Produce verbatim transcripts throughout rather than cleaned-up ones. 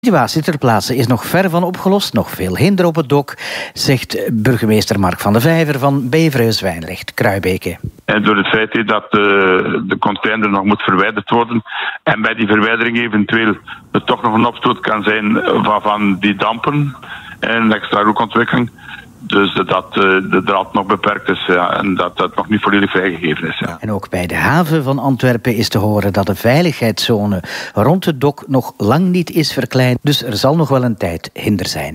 De situatie ter plaatse is nog ver van opgelost, nog veel hinder op het dok, zegt burgemeester Mark van de Vijver van Beverhuis-Wijnrecht-Kruibeke. En door het feit dat de, de container nog moet verwijderd worden en bij die verwijdering eventueel er toch nog een opstoot kan zijn van, van die dampen en extra rookontwikkeling. Dus dat de draad nog beperkt is, ja, en dat dat nog niet volledig vrijgegeven is. Ja. En ook bij de haven van Antwerpen is te horen dat de veiligheidszone rond het dok nog lang niet is verkleind. Dus er zal nog wel een tijd hinder zijn.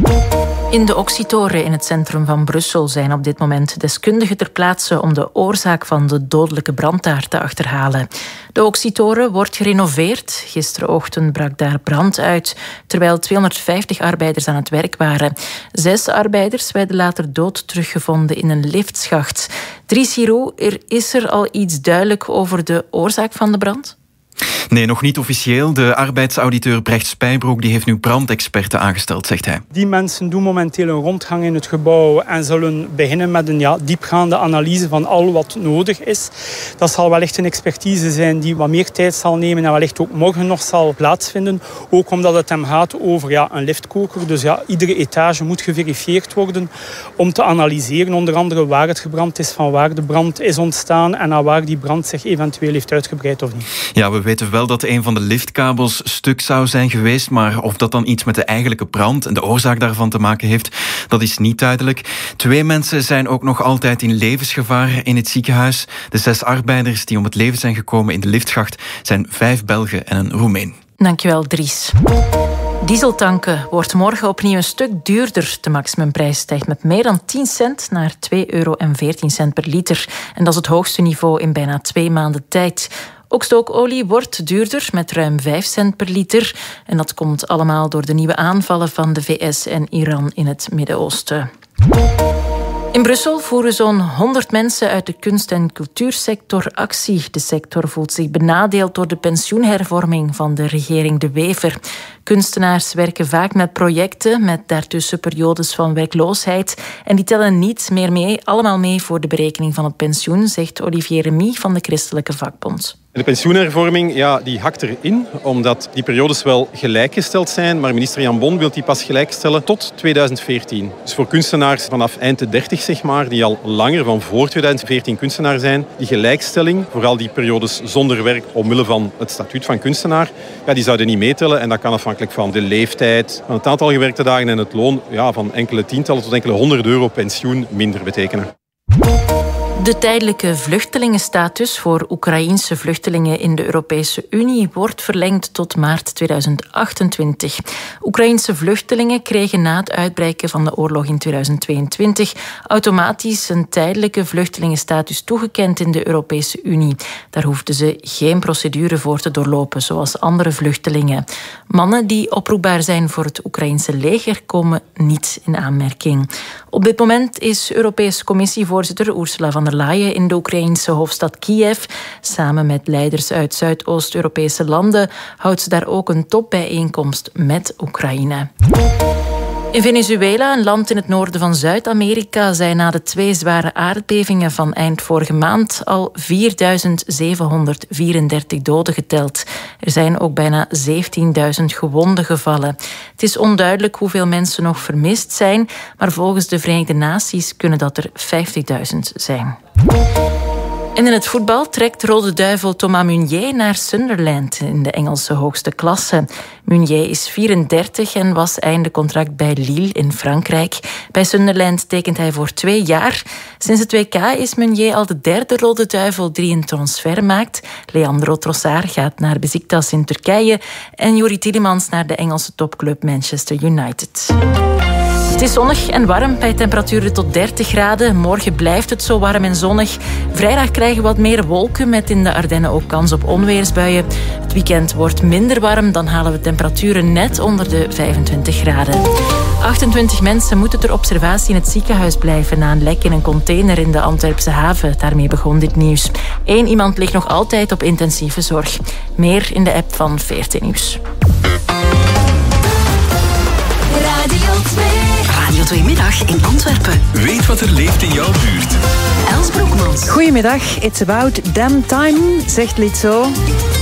In de Oxytoren in het centrum van Brussel zijn op dit moment deskundigen ter plaatse om de oorzaak van de dodelijke brand daar te achterhalen. De Oxytoren wordt gerenoveerd. Gisterenochtend brak daar brand uit, terwijl tweehonderdvijftig arbeiders aan het werk waren. Zes arbeiders werden later dood teruggevonden in een liftschacht. Dries Giroux, er is er al iets duidelijk over de oorzaak van de brand? Nee, nog niet officieel. De arbeidsauditeur Brecht Spijbroek die heeft nu brandexperten aangesteld, zegt hij. Die mensen doen momenteel een rondgang in het gebouw en zullen beginnen met een ja, diepgaande analyse van al wat nodig is. Dat zal wellicht een expertise zijn die wat meer tijd zal nemen en wellicht ook morgen nog zal plaatsvinden. Ook omdat het hem gaat over ja, een liftkoker. Dus ja, iedere etage moet geverifieerd worden om te analyseren. Onder andere waar het gebrand is, van waar de brand is ontstaan en naar waar die brand zich eventueel heeft uitgebreid of niet. Ja, we weten wel dat een van de liftkabels stuk zou zijn geweest, maar of dat dan iets met de eigenlijke brand en de oorzaak daarvan te maken heeft, dat is niet duidelijk. Twee mensen zijn ook nog altijd in levensgevaar in het ziekenhuis. De zes arbeiders die om het leven zijn gekomen in de liftschacht zijn vijf Belgen en een Roemeen. Dankjewel, Dries. Dieseltanken wordt morgen opnieuw een stuk duurder. De maximumprijs stijgt met meer dan tien cent naar twee euro en veertien cent per liter. En dat is het hoogste niveau in bijna twee maanden tijd. Ook stookolie wordt duurder met ruim vijf cent per liter. En dat komt allemaal door de nieuwe aanvallen van de V S en Iran in het Midden-Oosten. In Brussel voeren zo'n honderd mensen uit de kunst- en cultuursector actie. De sector voelt zich benadeeld door de pensioenhervorming van de regering De Wever. Kunstenaars werken vaak met projecten met daartussen periodes van werkloosheid. En die tellen niet meer mee, allemaal mee voor de berekening van het pensioen, zegt Olivier Remy van de Christelijke Vakbond. De pensioenhervorming ja, die hakt erin, omdat die periodes wel gelijkgesteld zijn, maar minister Jan Bon wil die pas gelijkstellen tot tweeduizend veertien. Dus voor kunstenaars vanaf eind de dertig, zeg maar, die al langer van voor tweeduizend veertien kunstenaar zijn, die gelijkstelling, vooral die periodes zonder werk omwille van het statuut van kunstenaar, ja, die zouden niet meetellen en dat kan afhankelijk van de leeftijd, van het aantal gewerkte dagen en het loon ja, van enkele tientallen tot enkele honderd euro pensioen minder betekenen. De tijdelijke vluchtelingenstatus voor Oekraïense vluchtelingen in de Europese Unie wordt verlengd tot maart tweeduizend achtentwintig. Oekraïense vluchtelingen kregen na het uitbreken van de oorlog in tweeduizend tweeëntwintig automatisch een tijdelijke vluchtelingenstatus toegekend in de Europese Unie. Daar hoefden ze geen procedure voor te doorlopen, zoals andere vluchtelingen. Mannen die oproepbaar zijn voor het Oekraïense leger komen niet in aanmerking. Op dit moment is Europese Commissievoorzitter Ursula von der Leyen in de Oekraïense hoofdstad Kiev. Samen met leiders uit Zuidoost-Europese landen houdt ze daar ook een topbijeenkomst met Oekraïne. In Venezuela, een land in het noorden van Zuid-Amerika, zijn na de twee zware aardbevingen van eind vorige maand al vierduizend zevenhonderdvierendertig doden geteld. Er zijn ook bijna zeventienduizend gewonden gevallen. Het is onduidelijk hoeveel mensen nog vermist zijn, maar volgens de Verenigde Naties kunnen dat er vijftigduizend zijn. En in het voetbal trekt Rode Duivel Thomas Meunier naar Sunderland in de Engelse hoogste klasse. Meunier is vierendertig en was einde contract bij Lille in Frankrijk. Bij Sunderland tekent hij voor twee jaar. Sinds het W K is Meunier al de derde Rode Duivel die een transfer maakt. Leandro Trossard gaat naar Beşiktaş in Turkije en Youri Tielemans naar de Engelse topclub Manchester United. Het is zonnig en warm bij temperaturen tot dertig graden. Morgen blijft het zo warm en zonnig. Vrijdag krijgen we wat meer wolken met in de Ardennen ook kans op onweersbuien. Het weekend wordt minder warm, dan halen we temperaturen net onder de vijfentwintig graden. achtentwintig mensen moeten ter observatie in het ziekenhuis blijven na een lek in een container in de Antwerpse haven. Daarmee begon dit nieuws. Eén iemand ligt nog altijd op intensieve zorg. Meer in de app van V R T Nieuws. Radio twee. Radio twee Middag in Antwerpen. Weet wat er leeft in jouw buurt. Els Broekmans. Goedemiddag, it's about damn time, zegt Lizzo.